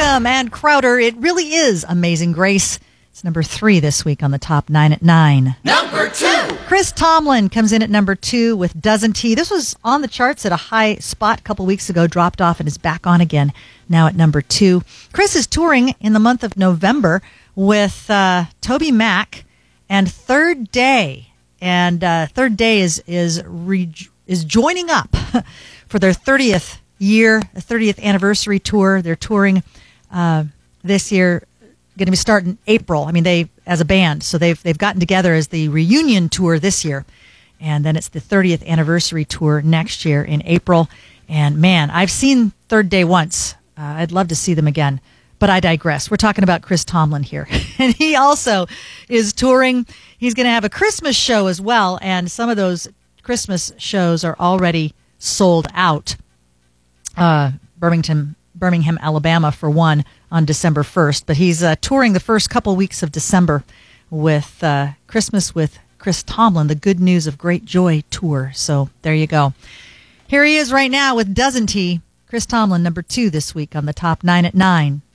Graham and Crowder. It really is Amazing Grace. It's number 3 this week on the top 9 at 9. Number 2. Chris Tomlin comes in at number 2 with Doesn't He. This was on the charts at a high spot a couple weeks ago, dropped off, and is back on again now at number 2. Chris is touring in the month of November with Toby Mac and Third Day. And Third Day is joining up for their 30th anniversary tour. They're touring this year, going to be starting April. I mean, they as a band, so they've gotten together as the reunion tour this year, and then it's the 30th anniversary tour next year in April. And man, I've seen Third Day once. I'd love to see them again, but I digress. We're talking about Chris Tomlin here, and he also is touring. He's going to have a Christmas show as well, and some of those Christmas shows are already sold out. Birmingham, Alabama for one on December 1st. But he's touring the first couple weeks of December with Christmas with Chris Tomlin, the Good News of Great Joy tour. So there you go. Here he is right now with Doesn't He? Chris Tomlin, number 2 this week on the top 9 at 9.